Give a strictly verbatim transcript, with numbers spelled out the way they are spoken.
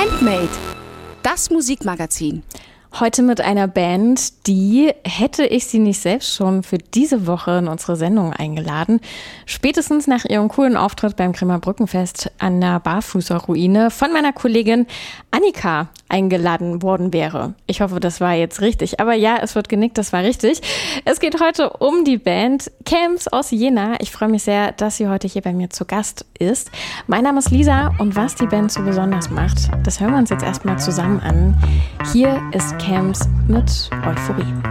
Handmade, das Musikmagazin. Heute mit einer Band, die, hätte ich sie nicht selbst schon für diese Woche in unsere Sendung eingeladen, spätestens nach ihrem coolen Auftritt beim Grimmer Brückenfest an der Barfußer-Ruine von meiner Kollegin Annika eingeladen worden wäre. Ich hoffe, das war jetzt richtig. Aber ja, es wird genickt, das war richtig. Es geht heute um die Band Camps aus Jena. Ich freue mich sehr, dass sie heute hier bei mir zu Gast ist. Mein Name ist Lisa und was die Band so besonders macht, das hören wir uns jetzt erstmal zusammen an. Hier ist Camps mit Euphorie.